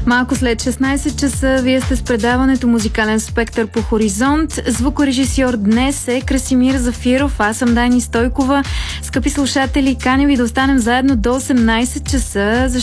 Малко след 16 часа вие сте с предаването Музикален спектър по Хоризонт. Звукорежисьор днес е Красимир Зафиров, аз съм Дани Стойкова. Скъпи слушатели, каня ви да останем заедно до 18 часа,